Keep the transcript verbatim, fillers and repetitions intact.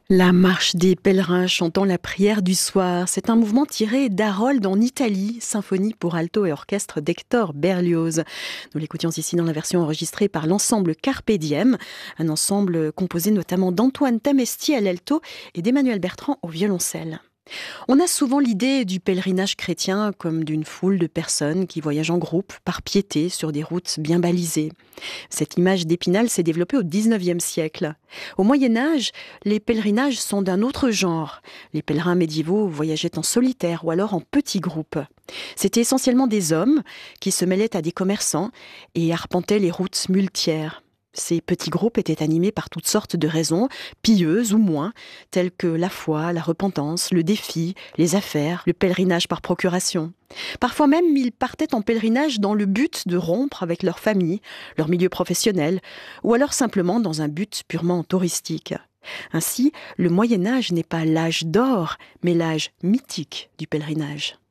La marche des pèlerins chantant la prière du soir, c'est un mouvement tiré d'Harold en Italie, symphonie pour alto et orchestre d'Hector Berlioz. Nous l'écoutions ici dans la version enregistrée par l'ensemble Carpe Diem, un ensemble composé notamment d'Antoine Tamesti à l'alto et d'Emmanuel Bertrand au violoncelle. On a souvent l'idée du pèlerinage chrétien comme d'une foule de personnes qui voyagent en groupe, par piété, sur des routes bien balisées. Cette image d'Épinal s'est développée au dix-neuvième siècle. Au Moyen-Âge, les pèlerinages sont d'un autre genre. Les pèlerins médiévaux voyageaient en solitaire ou alors en petits groupes. C'étaient essentiellement des hommes qui se mêlaient à des commerçants et arpentaient les routes muletières. Ces petits groupes étaient animés par toutes sortes de raisons, pieuses ou moins, telles que la foi, la repentance, le défi, les affaires, le pèlerinage par procuration. Parfois même, ils partaient en pèlerinage dans le but de rompre avec leur famille, leur milieu professionnel, ou alors simplement dans un but purement touristique. Ainsi, le Moyen-Âge n'est pas l'âge d'or, mais l'âge mythique du pèlerinage.